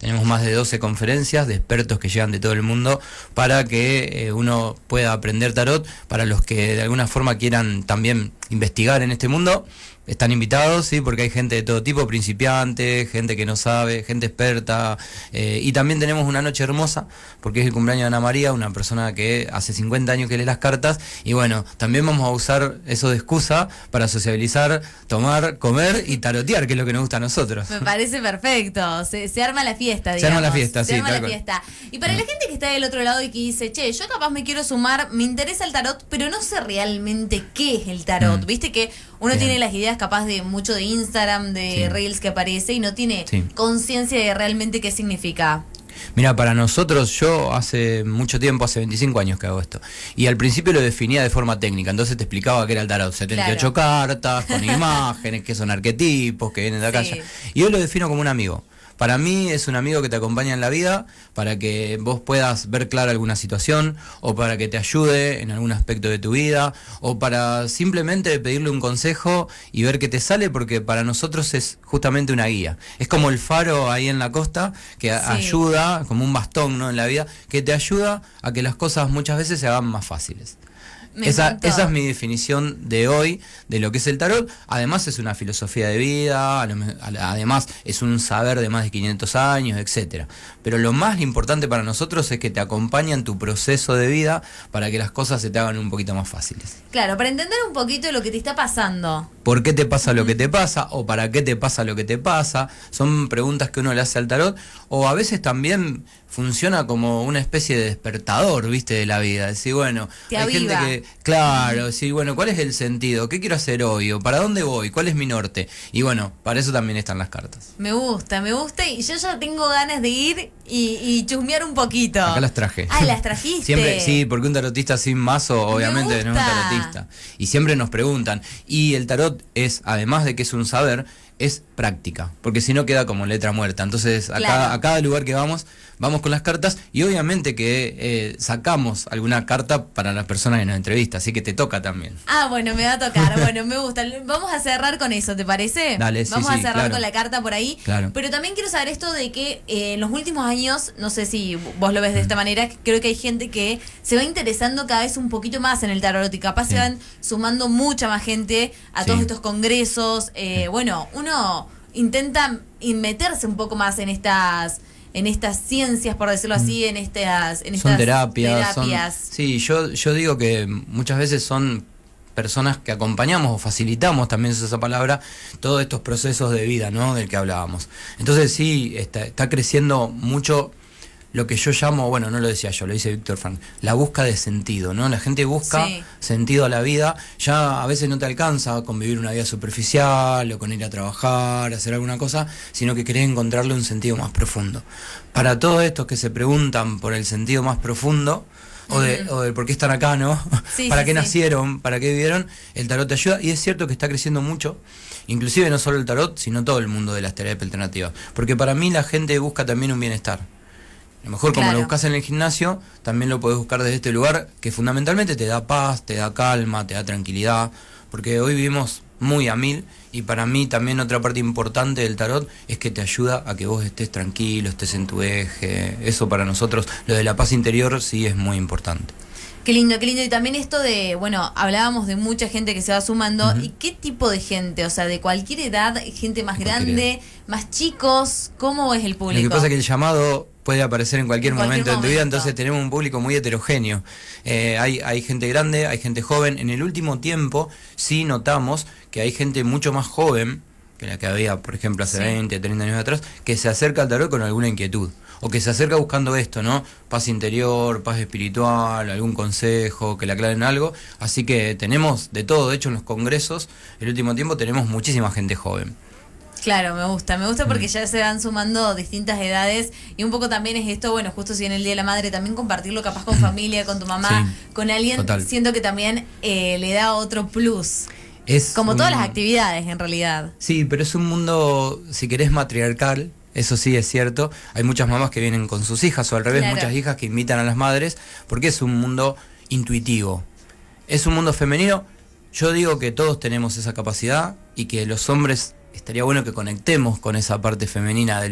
tenemos más de 12 conferencias de expertos que llegan de todo el mundo para que uno pueda aprender tarot. Para los que de alguna forma quieran también investigar en este mundo, están invitados, sí, porque hay gente de todo tipo, principiantes, gente que no sabe, gente experta, y también tenemos una noche hermosa, porque es el cumpleaños de Ana María, una persona que hace 50 años que lee las cartas, y bueno, también vamos a usar eso de excusa para sociabilizar, tomar, comer y tarotear, que es lo que nos gusta a nosotros. Me parece perfecto, se arma la fiesta, digamos. Se arma la fiesta, sí. Se arma la fiesta. Y para la gente que está del otro lado y que dice, che, yo capaz me quiero sumar, me interesa el tarot, pero no sé realmente qué es el tarot. Viste que uno tiene las ideas capaz de mucho de Instagram, de Reels que aparece y no tiene conciencia de realmente qué significa. Mira, para nosotros, yo hace mucho tiempo, hace 25 años que hago esto, y al principio lo definía de forma técnica, entonces te explicaba qué era el tarot, 78 cartas, con imágenes, que son arquetipos, que vienen de acá. Y hoy lo defino como un amigo. Para mí es un amigo que te acompaña en la vida para que vos puedas ver clara alguna situación, o para que te ayude en algún aspecto de tu vida, o para simplemente pedirle un consejo y ver qué te sale, porque para nosotros es justamente una guía. Es como el faro ahí en la costa que ayuda, como un bastón, ¿no?, en la vida, que te ayuda a que las cosas muchas veces se hagan más fáciles. Esa es mi definición de hoy de lo que es el tarot. Además es una filosofía de vida, además es un saber de más de 500 años, etcétera. Pero lo más importante para nosotros es que te acompaña en tu proceso de vida para que las cosas se te hagan un poquito más fáciles. Claro, para entender un poquito lo que te está pasando. ¿Por qué te pasa lo que te pasa? ¿O para qué te pasa lo que te pasa? Son preguntas que uno le hace al tarot. O a veces también funciona como una especie de despertador, ¿viste?, de la vida. Decir, bueno, hay gente que, claro, decir, bueno, ¿cuál es el sentido? ¿Qué quiero hacer hoy? ¿O para dónde voy? ¿Cuál es mi norte? Y bueno, para eso también están las cartas. Me gusta, y yo ya tengo ganas de ir y chusmear un poquito. Acá las traje. Ah, ¿las trajiste? Siempre, sí, porque un tarotista sin mazo, obviamente, no es un tarotista. Y siempre nos preguntan. Y el tarot es, además de que es un saber, es práctica, porque si no queda como letra muerta. Entonces a cada lugar que vamos con las cartas, y obviamente que sacamos alguna carta para las personas que nos entrevistan, así que te toca también. Ah, bueno, me va a tocar, bueno, me gusta. Vamos a cerrar con eso, ¿te parece? Dale, vamos a cerrar con la carta por ahí. Claro. Pero también quiero saber esto de que en los últimos años, no sé si vos lo ves de esta manera, creo que hay gente que se va interesando cada vez un poquito más en el tarot y capaz se van sumando mucha más gente a todos estos congresos. Bueno, uno intenta meterse un poco más en estas ciencias, por decirlo así, en estas son terapias. Sí, yo digo que muchas veces son personas que acompañamos o facilitamos, también es esa palabra, todos estos procesos de vida, ¿no?, del que hablábamos. Entonces sí, está creciendo mucho lo que yo llamo, bueno, no lo decía yo, lo dice Víctor Frank, la búsqueda de sentido, ¿no? La gente busca sentido a la vida, ya a veces no te alcanza con vivir una vida superficial o con ir a trabajar, hacer alguna cosa, sino que querés encontrarle un sentido más profundo. Para todos estos que se preguntan por el sentido más profundo, o de por qué están acá, ¿no? ¿Para qué nacieron? ¿Para qué vivieron? El tarot te ayuda, y es cierto que está creciendo mucho, inclusive no solo el tarot, sino todo el mundo de las terapias alternativas, porque para mí la gente busca también un bienestar. A lo mejor como lo buscas en el gimnasio, también lo podés buscar desde este lugar que fundamentalmente te da paz, te da calma, te da tranquilidad, porque hoy vivimos muy a mil, y para mí también otra parte importante del tarot es que te ayuda a que vos estés tranquilo, estés en tu eje. Eso para nosotros, lo de la paz interior, sí es muy importante. Qué lindo, qué lindo. Y también esto de, bueno, hablábamos de mucha gente que se va sumando. ¿Y qué tipo de gente? O sea, de cualquier edad, gente más grande, más chicos, ¿cómo es el público? Lo que pasa es que el llamado puede aparecer en cualquier momento de tu vida, entonces tenemos un público muy heterogéneo. Hay gente grande, hay gente joven. En el último tiempo sí notamos que hay gente mucho más joven que la que había, por ejemplo, hace 20, 30 años atrás, que se acerca al tarot con alguna inquietud, o que se acerca buscando esto, ¿no? Paz interior, paz espiritual, algún consejo, que le aclaren algo. Así que tenemos de todo. De hecho, en los congresos, el último tiempo, tenemos muchísima gente joven. Claro, me gusta porque ya se van sumando distintas edades, y un poco también es esto, bueno, justo si en el Día de la Madre también compartirlo capaz con familia, con tu mamá, con alguien, siento que también le da otro plus. Como todas las actividades en realidad. Sí, pero es un mundo, si querés, matriarcal. Eso sí es cierto. Hay muchas mamás que vienen con sus hijas, o al revés, muchas hijas que invitan a las madres, porque es un mundo intuitivo. Es un mundo femenino. Yo digo que todos tenemos esa capacidad, y que los hombres estaría bueno que conectemos con esa parte femenina del